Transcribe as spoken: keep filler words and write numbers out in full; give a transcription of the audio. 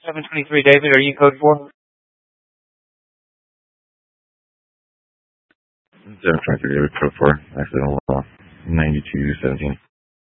seven twenty-three, David, are you code four? seven twenty-three, David, code four. Accidental law. ninety-two seventeen.